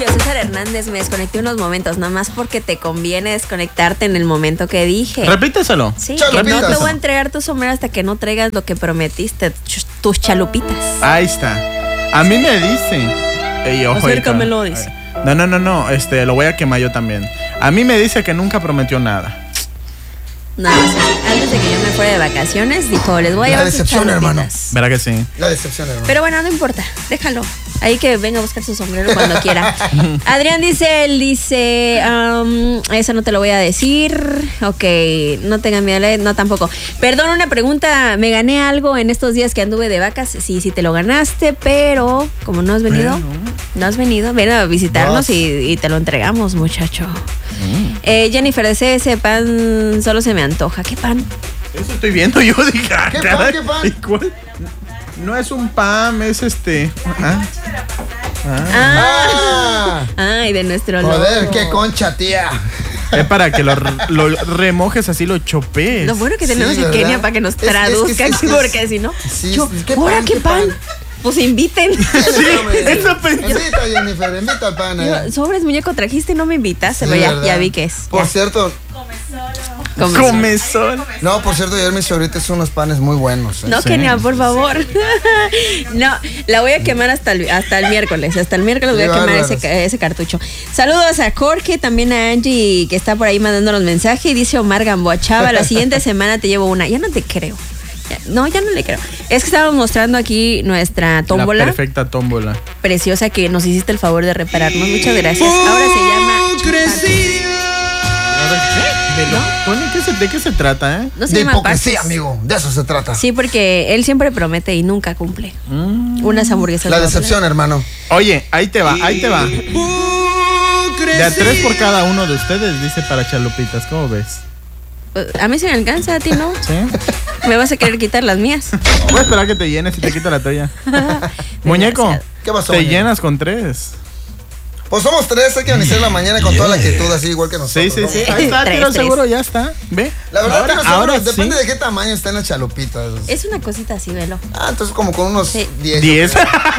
César Hernández, me desconecté unos momentos, nada más porque te conviene desconectarte en el momento que dije. Repíteselo. Sí, que no te voy a entregar tu sombrero hasta que no traigas lo que prometiste, tus chalupitas. Ahí está. A mí me dice. Acércamelo, dice. No, lo voy a quemar yo también. A mí me dice que nunca prometió nada. No, antes de que yo me fuera de vacaciones, dijo, les voy a llevar sus chalupitas. La decepción, hermano. ¿Verdad que sí? La decepción, hermano. Pero bueno, no importa, déjalo. Ahí que venga a buscar su sombrero cuando quiera. Adrián dice, eso no te lo voy a decir. Ok, no tengan miedo, no tampoco. Perdón, una pregunta, ¿me gané algo en estos días que anduve de vacas? Sí, te lo ganaste, pero como no has venido, ven a visitarnos y te lo entregamos, muchacho. Jennifer, ese pan solo se me antoja. ¿Qué pan? Eso estoy viendo yo, dije, ¿Qué pan? ¿Qué pan? ¿Cuál? No es un pan, es Ay, de nuestro logo. Joder, qué concha, tía. Es para que lo remojes así, lo chopees. Lo bueno que tenemos en Kenia para que nos traduzcan, porque si no, ¿ahora qué pan? Pues inviten. Invita, Jennifer, invita al pan. Sobres, muñeco, trajiste y no me invitaste, pero ya vi que es. Por cierto, Comezón. No, por cierto, ayer mi sobrita hizo unos panes muy buenos. No, Kenia, por favor. No, la voy a quemar hasta el miércoles. Hasta el miércoles voy a quemar ese cartucho. Saludos a Jorge, también a Angie, que está por ahí mandando los mensajes. Y dice Omar Gamboa, Chava, la siguiente semana te llevo una. Ya no te creo. No, ya no le creo. Es que estábamos mostrando aquí nuestra tómbola. La perfecta tómbola. Preciosa que nos hiciste el favor de repararnos. Muchas gracias. Ahora se llama... ¿De qué se trata, No se de llama hipocresía, Paxos. amigo. De eso se trata. Sí, porque él siempre promete y nunca cumple. Unas hamburguesas. La decepción, hermano. Oye, ahí te va. De a 3 por cada uno de ustedes, dice para chalupitas. ¿Cómo ves? A mí se me alcanza, a ti no. ¿Sí? Me vas a querer quitar las mías. Voy a esperar que te llenes y te quito la tuya. Muñeco, ¿Qué pasó, te muñeco? llenas con 3. Pues somos 3, hay que iniciar la mañana con toda la actitud, así igual que nosotros. Sí. ¿no? Ahí está, Tres. tiro seguro, ya está. ¿Ve? La verdad que ahora depende sí. de qué tamaño están las chalupitas. Es una cosita así, velo. Entonces como con unos 10. 10.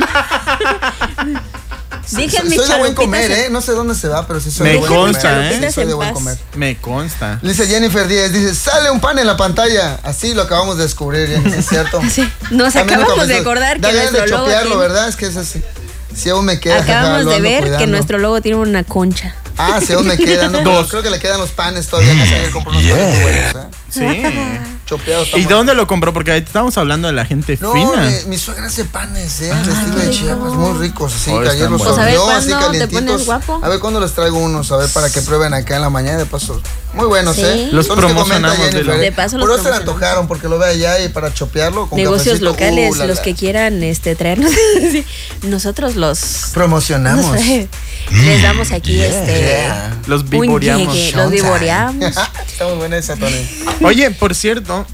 Dije mis Soy de buen chalupitas. comer, No sé dónde se va, pero sí soy Me de buen consta, comer. ¿eh? Sí, soy de En buen paz. comer. Me consta. Dice Jennifer Díaz, dice, sale un pan en la pantalla. Así lo acabamos de descubrir, Jennifer, ¿es cierto? Sí, nos A mí nunca acabamos me de hizo- acordar da que ganas nuestro de logo chopearlo, tiene... ¿verdad? Es que es así. Si aún me queda. Acabamos lo de ando ver que cuidando. nuestro logo tiene una concha. Si aún me quedan. Dos. Creo que le quedan los panes todavía. Que ayer compró unos panes muy buenos, Sí. Chopeados. ¿Y dónde lo compró? Porque ahí estamos hablando de la gente No, fina. mi suegra hace panes, de estilo de Chiapas, muy ricos, así, que están ayer los buenos. Pues a ver, horneó, así ¿cuándo te calientitos. pones guapo? A ver cuándo les traigo unos, a ver, para que prueben acá en la mañana, de paso. Muy buenos, Sí. Los Son que comenta promocionamos, Jennifer, dilo. De paso los Por eso se le promocionamos. antojaron, porque lo ve allá y para chopearlo con Negocios cafecito, locales, la, los la. que quieran traernos. Sí, nosotros los Promocionamos. les damos aquí Los un vivoreamos. llegue, los vivoreamos. Está muy buena esa, Tony. Oye, por cierto,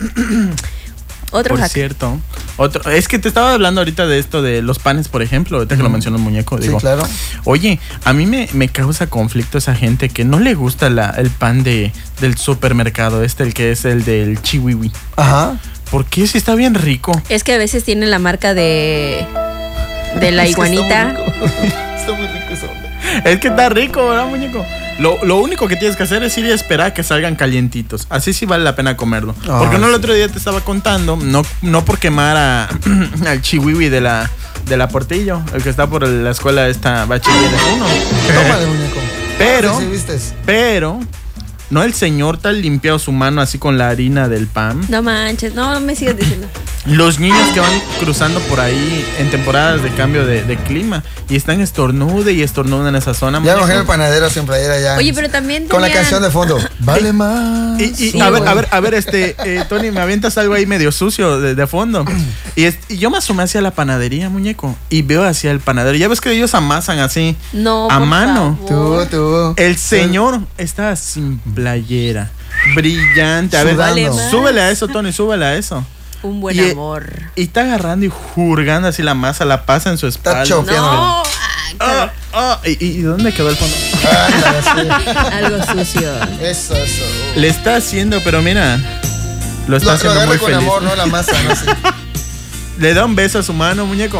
es que te estaba hablando ahorita de esto de los panes, por ejemplo, ahorita que lo mencionó el muñeco, digo, Sí, claro. oye, a mí me causa conflicto esa gente que no le gusta el pan del supermercado, el que es el del chihuihui. Ajá. ¿Por qué? Si está bien rico. Es que a veces tiene la marca de la Es que iguanita. Está muy rico eso. Es que está rico, ¿verdad, muñeco? Lo único que tienes que hacer es ir y esperar a que salgan calientitos. Así sí vale la pena comerlo. Porque no, el otro día te estaba contando, no por quemar al chihuihui de la Portillo, el que está por la escuela esta bachiller 1. Tómale, muñeco. Pero, Sí, vistes. pero, no el señor tal limpiado su mano así con la harina del pan. No manches, no me sigas diciendo. Los niños que van cruzando por ahí en temporadas de cambio de clima y están estornude y estornudan en esa zona. Ya muñeco. imagino el panadero siempre ayer allá. Oye, pero también Con la tenían- canción de fondo. Vale más. Y Sí, a ver, güey. Tony, me avientas algo ahí medio sucio de fondo. Y yo me asomé hacia la panadería, muñeco, y veo hacia el panadero. Ya ves que ellos amasan así, No, a por mano. favor. Tú. El señor estaba sin playera, brillante. A ver, Sudando. Vale, súbele a eso, Tony, súbele a eso. Un buen Y- amor. Y está agarrando y jurgando así la masa, la pasa en su espalda. chopeando. No, ¿Y dónde quedó el fondo? algo sucio. Eso. Le está haciendo, pero mira, lo está Lo haciendo agarra muy con feliz. amor, ¿no? La masa, ¿no? Sí. Le da un beso a su mano, muñeco.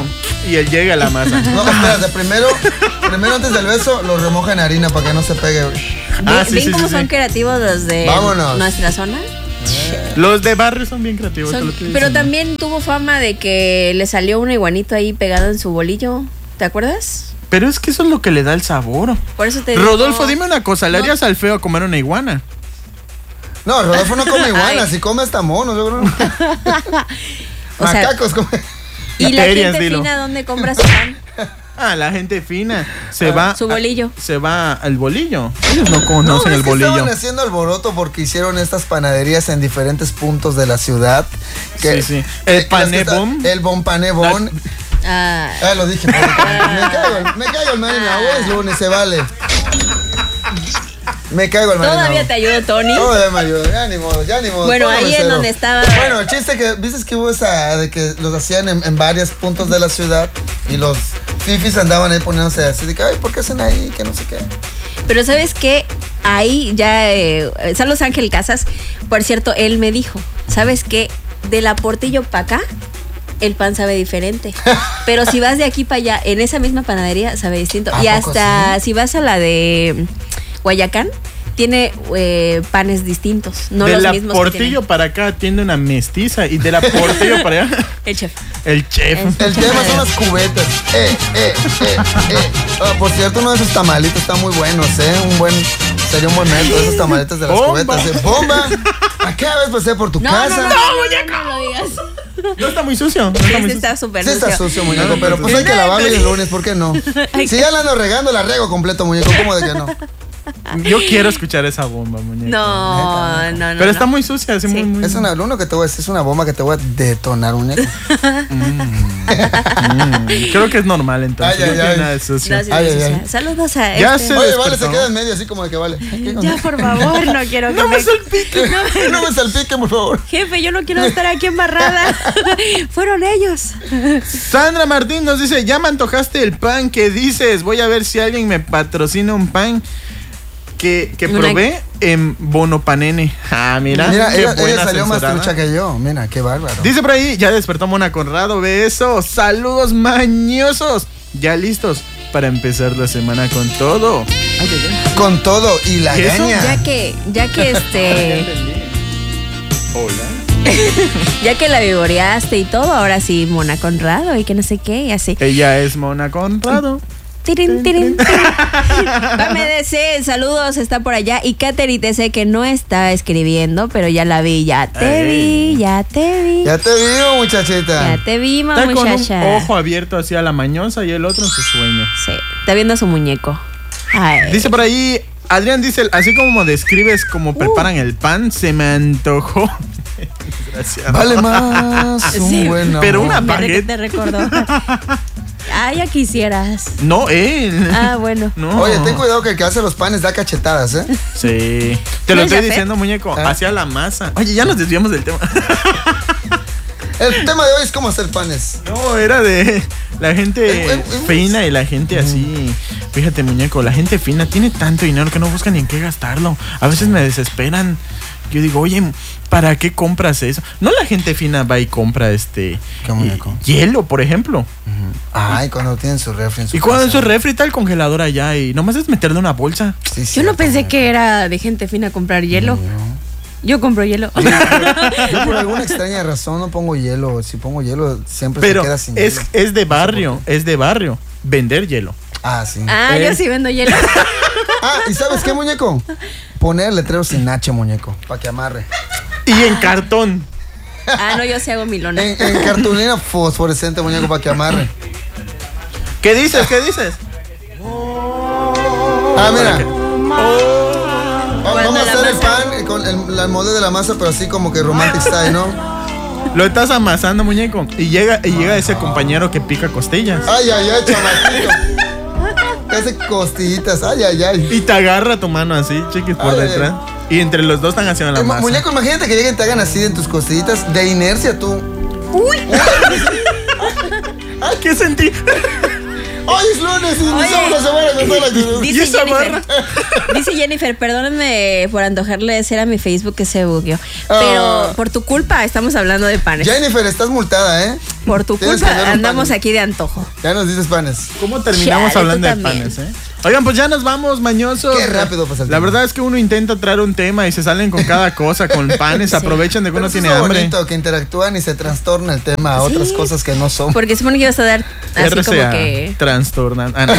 y él llega a la masa. No, espérate, primero antes del beso lo remoja en harina para que no se pegue. ¿Ven cómo son creativos los de nuestra zona? Los de barrio son bien creativos. Pero también tuvo fama de que le salió un iguanito ahí pegado en su bolillo. ¿Te acuerdas? Pero es que eso es lo que le da el sabor. Por eso te Rodolfo, dime una cosa, ¿le harías al feo a comer una iguana? No, Rodolfo no come iguanas, si come hasta monos, yo creo. Macacos come. ¿Y la gente fina dónde compra su pan? La gente fina se va su bolillo. Se va al bolillo. Ellos no conocen el bolillo. Estaban haciendo alboroto porque hicieron estas panaderías en diferentes puntos de la ciudad. Sí. El panebón. El bon panebón. Lo dije. Me caigo el man, es lunes, se vale. Me caigo el man. Todavía te ayudo, Tony. Todavía me ayudo, ya ni modo. Bueno, ahí es donde estaba. Bueno, el chiste que, viste que hubo esa de que los hacían en varios puntos de la ciudad y los fifis andaban ahí poniéndose así de que, ay, ¿por qué hacen ahí? Que no sé qué. Pero ¿sabes qué? Ahí ya, Saludos Ángel Casas, por cierto, él me dijo, ¿sabes qué? De la Portillo para acá, el pan sabe diferente. Pero si vas de aquí para allá, en esa misma panadería, sabe distinto. Y hasta si vas a la de Guayacán, tiene panes distintos, no de los la mismos. Portillo para acá tiene una mestiza y de la Portillo para allá el chef. El tema son las cubetas. Por cierto, uno de esos tamalitos está muy buenos, sería un buen método, esos tamalitos de las cubetas. ¡Bomba! ¿A qué vez pasé por tu casa? No lo digas. No está muy sucio. Está súper sucio. Sí está sucio, muñeco, pero pues hay que lavarlo y el lunes, ¿por qué no? Si ya la ando regando, la rego completo, muñeco, ¿cómo de que no? Yo quiero escuchar esa bomba, muñeco. No. Pero está muy sucia, así muy. Es lo único que te voy a decir, es una bomba que te voy a detonar, muñeco. Creo que es normal entonces. No tiene nada de sucio. Saludos a Oye, vale, se queda en medio así como de que vale. Ya, por favor, no quiero que no me salpique. No me salpique, por favor. Jefe, yo no quiero estar aquí embarrada. Fueron ellos. Sandra Martín nos dice, ya me antojaste el pan, ¿qué dices? Voy a ver si alguien me patrocina un pan que probé en Bonopanene. Mira ella salió más trucha que yo. Mira, qué bárbaro. Dice por ahí, ya despertó Mona Conrado, ve eso. Saludos mañosos. Ya listos para empezar la semana con todo. Con todo y la gaña. Ya que Hola. Ya que la vivoreaste y todo, ahora sí, Mona Conrado y que no sé qué, y así. Ella es Mona Conrado. Tirin. Pame DC, saludos, está por allá. Y Katherine DC, que no está escribiendo, pero ya la vi, ya te vi. Ya te vimos, muchachita. Ya te vimos, está muchacha. Con un ojo abierto hacia la mañosa y el otro en su sueño. Sí, está viendo a su muñeco. Ay. Dice por ahí, Adrián dice, así como describes cómo preparan el pan, se me antojó. Desgraciado. Vale más un buen pero una baguette. Te recordó. Ya quisieras. No, él. Bueno. No. Oye, ten cuidado que el que hace los panes da cachetadas, ¿eh? Sí. Te lo estoy diciendo, muñeco. Hacia la masa. Oye, ya nos desviamos del tema. El tema de hoy es cómo hacer panes. No, era de la gente fina y la gente así. Fíjate, muñeco, la gente fina tiene tanto dinero que no busca ni en qué gastarlo. A veces me desesperan. Yo digo, oye, ¿para qué compras eso? No, la gente fina va y compra ¿Qué muñeco? Hielo, por ejemplo. Ay, cuando tienen su refri en su Y cuando en su refri está el congelador allá y nomás es meterle una bolsa. Sí, yo no pensé que era de gente fina comprar hielo. No. Yo compro hielo. Yo por alguna extraña razón no pongo hielo. Si pongo hielo siempre se queda sin hielo. Es de barrio, vender hielo. Sí. Yo sí vendo hielo. ¿Y sabes qué, muñeco? Poner letrero sin H, muñeco, para que amarre. Y en cartón. No, yo sí hago milona. En cartulina fosforescente, muñeco, para que amarre. ¿Qué dices? Mira. Vamos a hacer el pan con el molde de la masa, pero así como que romantic style, ¿no? Lo estás amasando, muñeco. Y llega ese compañero que pica costillas. Ay, chamaquito. Hace costillitas, Y te agarra tu mano así, chiquis, por detrás. Y entre los dos están haciendo la masa. Muñeco, imagínate que lleguen y te hagan así en tus costillitas. De inercia tú. ¡Uy! ¿Qué sentí? Hoy es lunes y iniciamos la semana con toda la actitud. ¿Y esa barra? Dice Jennifer, perdónenme por antojarle decir a mi Facebook que se bugueó. Pero por tu culpa estamos hablando de panes. Jennifer, estás multada, ¿eh? Por tu Tienes que culpa dar un andamos pan. aquí de antojo. Ya nos dices panes. ¿Cómo terminamos Chale, hablando tú de también. panes, Oigan, pues ya nos vamos, mañosos. Qué rápido pasa el La tiempo. verdad es que uno intenta traer un tema y se salen con cada cosa, con panes, Sí. aprovechan de que Pero uno eso tiene es lo hambre. bonito, que interactúan y se trastorna el tema a otras Sí. cosas que no son. Porque supone que ibas a dar así como RCA, que... trastornan. Ah, no.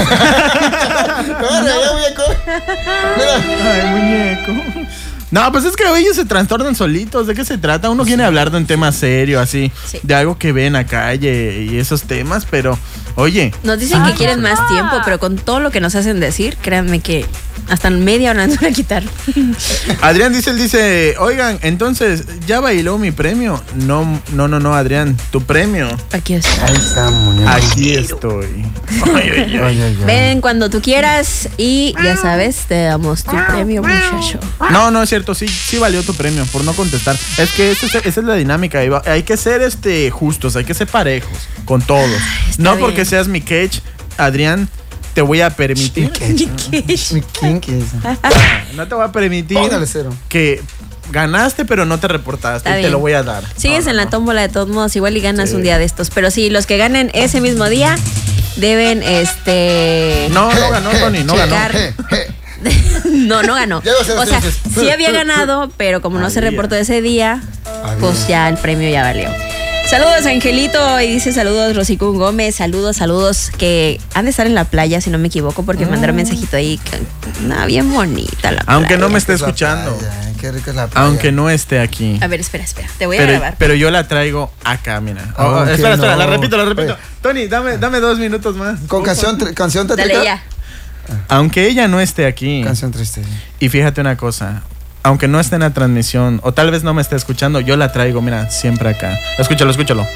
Corre, ya, muñeco. Mira. Ay, muñeco. No, pues es que ellos se trastornan solitos. ¿De qué se trata? Uno quiere hablar de un tema serio, así, Sí. de algo que ve en la calle y esos temas, pero, oye, Nos dicen que quieren más tiempo, pero con todo lo que nos hacen decir, créanme que hasta media hora nos van a quitar. Adrián él dice, oigan, entonces, ¿ya bailó mi premio? No, Adrián, tu premio. Aquí está. Ahí está, muñeco. Aquí estoy. Ay, ay, ay. Ay, ay, ay. Ven cuando tú quieras y ya sabes, te damos tu premio, muchacho. No, es cierto, sí valió tu premio por no contestar. Es que esa es la dinámica. Hay que ser justos, hay que ser parejos con todos. está No bien. porque seas mi catch, Adrián, te voy a permitir. Mi kinky. No te voy a permitir Póngale cero. que ganaste, pero no te reportaste. Está Y te bien. lo voy a dar. Sigues No, en no, la no. tómbola de todos modos, igual y ganas Sí. un día de estos. Pero sí, los que ganen ese mismo día deben, No ganó, Tony, no ganó. checar. No ganó. Ya iba a ser O sea, así. sí había ganado, pero como no se Había. reportó ese día, Había. pues ya el premio ya valió. Saludos, Angelito, y dice saludos, Rosicún Gómez, saludos, que han de estar en la playa, si no me equivoco, porque mandaron mensajito ahí, bien bonita la Aunque playa. no me esté Es la escuchando. playa, qué rica es la playa. Aunque no esté aquí. A ver, espera, te voy a grabar. Pero yo la traigo acá, mira. Aunque Espera, no. la repito. Oye. Tony, dame 2 minutos más. Con canción tétrica. Dale ya. Aunque ella no esté aquí. Canción triste. Y fíjate una cosa. Aunque no esté en la transmisión, o tal vez no me esté escuchando, yo la traigo, mira, siempre acá. Escúchalo.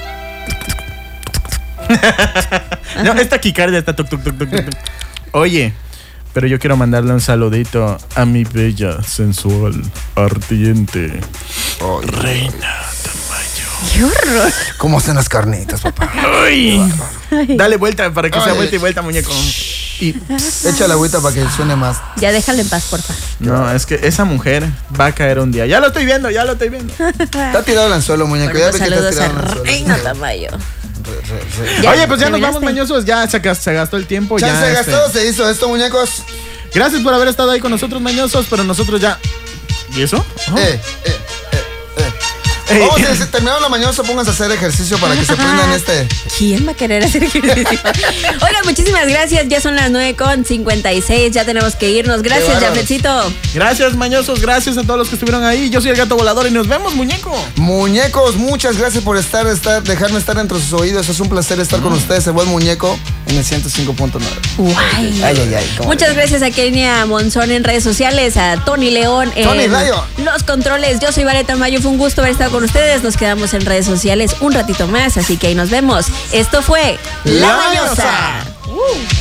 No, esta taquicardia está tuc. Oye, pero yo quiero mandarle un saludito a mi bella, sensual, ardiente reina Tamayo. ¡Qué horror! ¿Cómo hacen las carnitas, papá? ¡Ay! Dale vuelta para que sea Ay. vuelta y vuelta, muñeco. Y Echa la agüita para que suene más. Ya déjale en paz, porfa. no, es que esa mujer va a caer un día. Ya lo estoy viendo. Está tirado el anzuelo, muñeco. Bueno, Ya pues ve que está saludos tirado el a anzuelo. Reina Tamayo. Re. Ya, Oye, pues ya nos ¿terminaste? vamos, mañosos. Ya se gastó el tiempo. Chance ya, gastado se hizo esto, muñecos. Gracias por haber estado ahí con nosotros, mañosos. Pero nosotros ya. ¿Y eso? Oh. Ey. Vamos a decir, terminado la mañana, pónganse a hacer ejercicio para que se prendan este. ¿Quién va a querer hacer ejercicio? Oigan, muchísimas gracias. Ya son las 9:56. Ya tenemos que irnos. Gracias, Qué bárbaro. Jafetcito. Gracias, mañosos. Gracias a todos los que estuvieron ahí. Yo soy el Gato Volador y nos vemos, muñeco. Muñecos, muchas gracias por dejarme estar entre sus oídos. Es un placer estar con ustedes, el buen muñeco, en el 105.9. Guay. Ay. Muchas gracias a Kenia Monzón en redes sociales, a Tony León en Tony Lion. los controles. Yo soy Valeta Mayo, fue un gusto haber estado con ustedes. Nos quedamos en redes sociales un ratito más, así que ahí nos vemos. Esto fue La Mañosa. Mañosa.